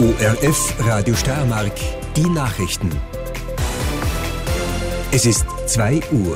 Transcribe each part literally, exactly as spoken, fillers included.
O R F Radio Steiermark, die Nachrichten. Es ist zwei Uhr.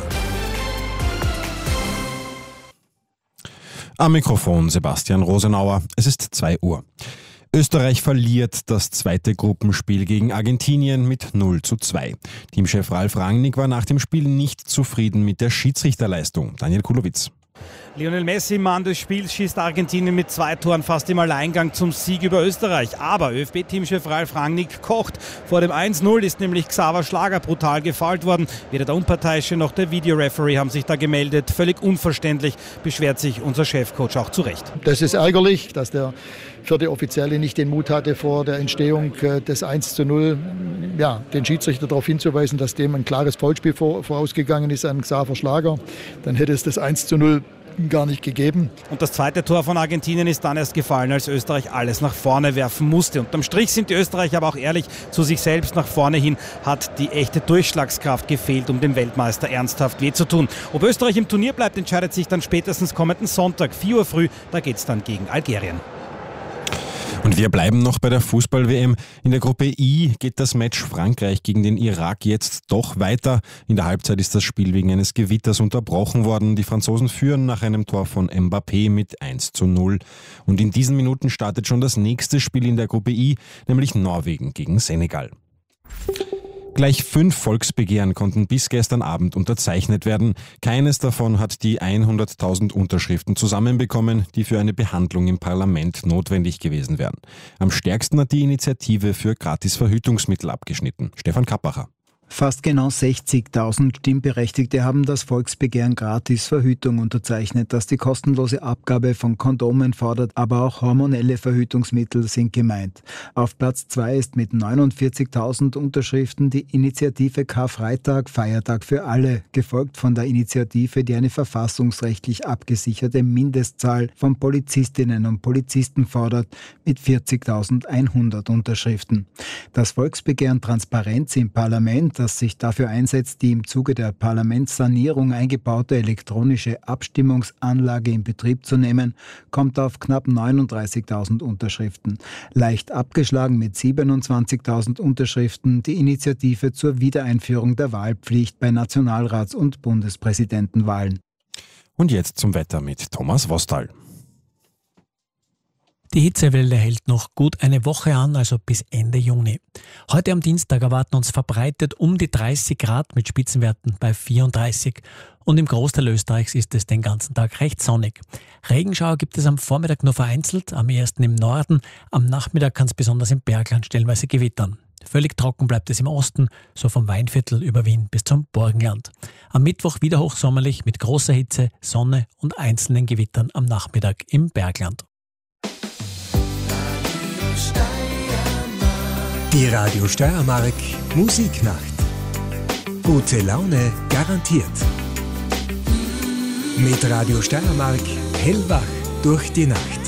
Am Mikrofon Sebastian Rosenauer. Es ist zwei Uhr. Österreich verliert das zweite Gruppenspiel gegen Argentinien mit null zu zwei. Teamchef Ralf Rangnick war nach dem Spiel nicht zufrieden mit der Schiedsrichterleistung. Daniel Kulowitz. Lionel Messi, Mann des Spiels, schießt Argentinien mit zwei Toren fast im Alleingang zum Sieg über Österreich. Aber ÖFB-Teamchef Ralf Rangnick kocht. Vor dem eins null ist nämlich Xaver Schlager brutal gefoult worden. Weder der Unparteiische noch der Videoreferee haben sich da gemeldet. Völlig unverständlich, beschwert sich unser Chefcoach auch zu Recht. Das ist ärgerlich, dass der vierte Offizielle nicht den Mut hatte, vor der Entstehung des eins zu null ja, den Schiedsrichter darauf hinzuweisen, dass dem ein klares Foulspiel vorausgegangen ist an Xaver Schlager. Dann hätte es das eins zu null gar nicht gegeben. Und das zweite Tor von Argentinien ist dann erst gefallen, als Österreich alles nach vorne werfen musste. Unterm Strich sind die Österreicher aber auch ehrlich zu sich selbst. Nach vorne hin hat die echte Durchschlagskraft gefehlt, um dem Weltmeister ernsthaft weh zu tun. Ob Österreich im Turnier bleibt, entscheidet sich dann spätestens kommenden Sonntag, vier Uhr früh. Da geht es dann gegen Algerien. Und wir bleiben noch bei der Fußball-W M. In der Gruppe I geht das Match Frankreich gegen den Irak jetzt doch weiter. In der Halbzeit ist das Spiel wegen eines Gewitters unterbrochen worden. Die Franzosen führen nach einem Tor von Mbappé mit eins zu null. Und in diesen Minuten startet schon das nächste Spiel in der Gruppe I, nämlich Norwegen gegen Senegal. Gleich fünf Volksbegehren konnten bis gestern Abend unterzeichnet werden. Keines davon hat die hunderttausend Unterschriften zusammenbekommen, die für eine Behandlung im Parlament notwendig gewesen wären. Am stärksten hat die Initiative für Gratisverhütungsmittel abgeschnitten. Stefan Kappacher. Fast genau sechzigtausend Stimmberechtigte haben das Volksbegehren Gratisverhütung unterzeichnet, das die kostenlose Abgabe von Kondomen fordert, aber auch hormonelle Verhütungsmittel sind gemeint. Auf Platz zwei ist mit neunundvierzigtausend Unterschriften die Initiative Karfreitag, Feiertag für alle, gefolgt von der Initiative, die eine verfassungsrechtlich abgesicherte Mindestzahl von Polizistinnen und Polizisten fordert, mit vierzigtausendeinhundert Unterschriften. Das Volksbegehren Transparenz im Parlament, das sich dafür einsetzt, die im Zuge der Parlamentssanierung eingebaute elektronische Abstimmungsanlage in Betrieb zu nehmen, kommt auf knapp neununddreißigtausend Unterschriften. Leicht abgeschlagen mit siebenundzwanzigtausend Unterschriften die Initiative zur Wiedereinführung der Wahlpflicht bei Nationalrats- und Bundespräsidentenwahlen. Und jetzt zum Wetter mit Thomas Wostal. Die Hitzewelle hält noch gut eine Woche an, also bis Ende Juni. Heute am Dienstag erwarten uns verbreitet um die dreißig Grad mit Spitzenwerten bei vierunddreißig. Und im Großteil Österreichs ist es den ganzen Tag recht sonnig. Regenschauer gibt es am Vormittag nur vereinzelt, am ehesten im Norden. Am Nachmittag kann es besonders im Bergland stellenweise gewittern. Völlig trocken bleibt es im Osten, so vom Weinviertel über Wien bis zum Burgenland. Am Mittwoch wieder hochsommerlich mit großer Hitze, Sonne und einzelnen Gewittern am Nachmittag im Bergland. Die Radio Steiermark Musiknacht. Gute Laune garantiert. Mit Radio Steiermark hellwach durch die Nacht.